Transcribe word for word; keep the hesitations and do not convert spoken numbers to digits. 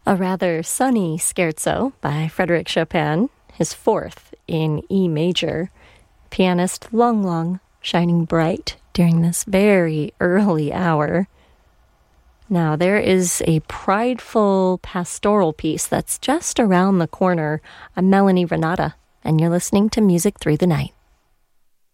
A rather sunny scherzo by Frédéric Chopin, his fourth in E major. Pianist Lung Lung shining bright during this very early hour. Now, there is a prideful pastoral piece that's just around the corner. I'm Melanie Renata, and you're listening to Music Through the Night.